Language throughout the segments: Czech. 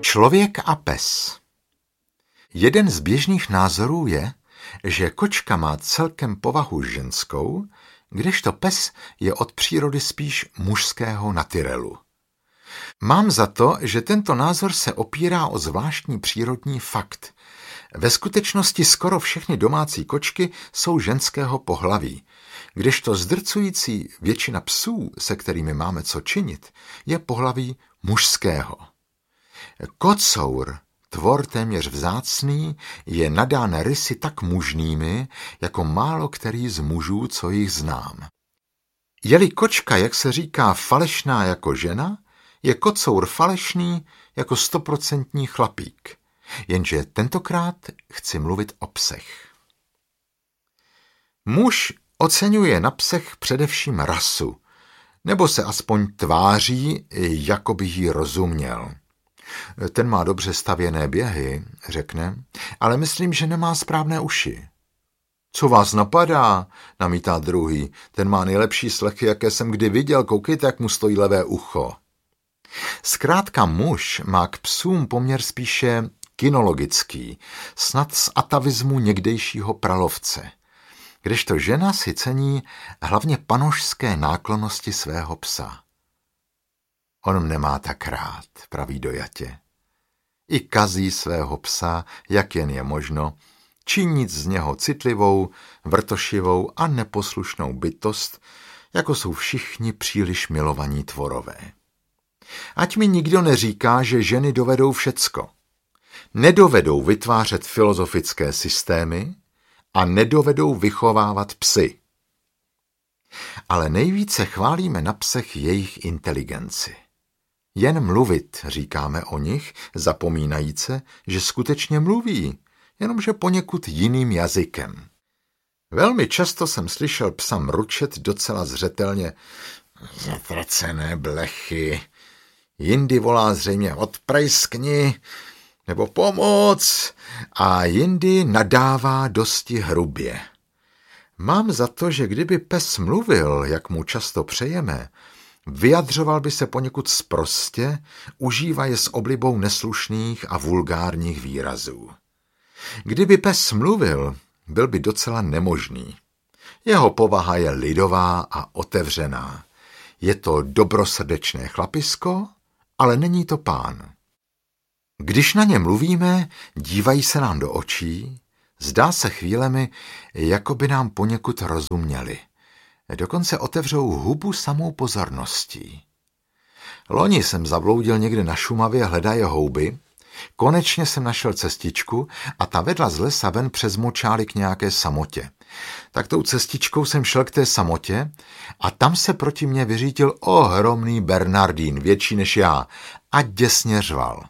Člověk a pes. Jeden z běžných názorů je, že kočka má celkem povahu ženskou, kdežto pes je od přírody spíš mužského natyrelu. Mám za to, že tento názor se opírá o zvláštní přírodní fakt. Ve skutečnosti skoro všechny domácí kočky jsou ženského pohlaví, kdežto zdrcující většina psů, se kterými máme co činit, je pohlaví mužského. Kocour, tvor téměř vzácný, je nadán rysy tak mužnými, jako málo který z mužů, co jich znám. Je-li kočka, jak se říká, falešná jako žena, je kocour falešný jako 100% chlapík. Jenže tentokrát chci mluvit o psech. Muž oceňuje na psech především rasu, nebo se aspoň tváří, jako by jí rozuměl. Ten má dobře stavěné běhy, řekne, ale myslím, že nemá správné uši. Co vás napadá, namítá druhý, ten má nejlepší slechy, jaké jsem kdy viděl, koukejte, jak mu stojí levé ucho. Zkrátka muž má k psům poměr spíše kinologický, snad z atavismu někdejšího pralovce, kdežto žena si cení hlavně panošské náklonnosti svého psa. On nemá tak rád, praví dojatě. I kazí svého psa, jak jen je možno, činit z něho citlivou, vrtošivou a neposlušnou bytost, jako jsou všichni příliš milovaní tvorové. Ať mi nikdo neříká, že ženy dovedou všecko. Nedovedou vytvářet filozofické systémy a nedovedou vychovávat psy. Ale nejvíce chválíme na psech jejich inteligenci. Jen mluvit, říkáme o nich, zapomínajíce, že skutečně mluví, jenomže poněkud jiným jazykem. Velmi často jsem slyšel psa mručet docela zřetelně: zatracené blechy. Jindy volá zřejmě odprejskni nebo pomoc a jindy nadává dosti hrubě. Mám za to, že kdyby pes mluvil, jak mu často přejeme, vyjadřoval by se poněkud sprostě, užívaje s oblibou neslušných a vulgárních výrazů. Kdyby pes mluvil, byl by docela nemožný. Jeho povaha je lidová a otevřená. Je to dobrosrdečné chlapisko, ale není to pán. Když na ně mluvíme, dívají se nám do očí, zdá se chvílemi, jako by nám poněkud rozuměli. Dokonce otevřou hubu samou pozorností. Loni jsem zabloudil někde na Šumavě, hledaje houby. Konečně jsem našel cestičku a ta vedla z lesa ven přes močály k nějaké samotě. Tak tou cestičkou jsem šel k té samotě a tam se proti mně vyřítil ohromný bernardín, větší než já, a děsně řval.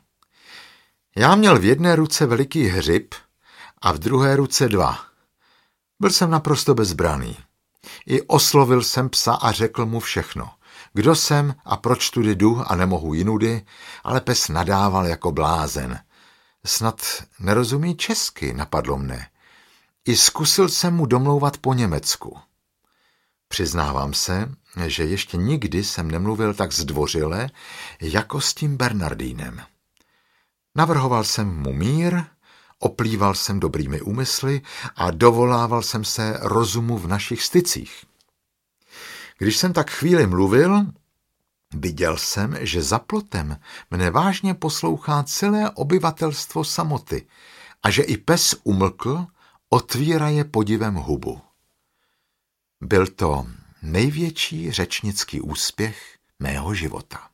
Já měl v jedné ruce veliký hřib a v druhé ruce 2. Byl jsem naprosto bezbraný. I oslovil jsem psa a řekl mu všechno. Kdo jsem a proč tudy jdu a nemohu jinudy, ale pes nadával jako blázen. Snad nerozumí česky, napadlo mne. I zkusil jsem mu domlouvat po německu. Přiznávám se, že ještě nikdy jsem nemluvil tak zdvořile, jako s tím bernardínem. Navrhoval jsem mu mír, oplýval jsem dobrými úmysly a dovolával jsem se rozumu v našich stycích. Když jsem tak chvíli mluvil, viděl jsem, že za plotem mne vážně poslouchá celé obyvatelstvo samoty a že i pes umlkl, otvíraje podivem hubu. Byl to největší řečnický úspěch mého života.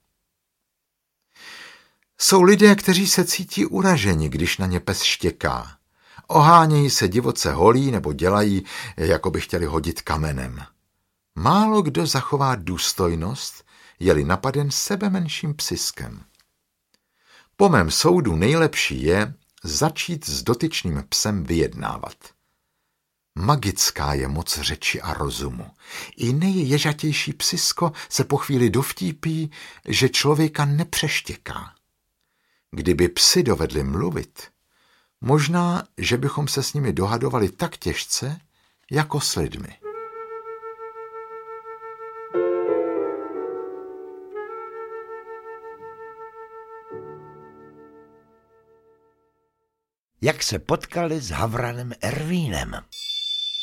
Jsou lidé, kteří se cítí uraženi, když na ně pes štěká. Ohánějí se divoce holí nebo dělají, jako by chtěli hodit kamenem. Málo kdo zachová důstojnost, je-li napaden sebemenším psiskem. Po mém soudu nejlepší je začít s dotyčným psem vyjednávat. Magická je moc řeči a rozumu. I nejježatější psisko se po chvíli dovtípí, že člověka nepřeštěká. Kdyby psi dovedli mluvit, možná, že bychom se s nimi dohadovali tak těžce, jako s lidmi. jak se potkali s havranem Ervínem.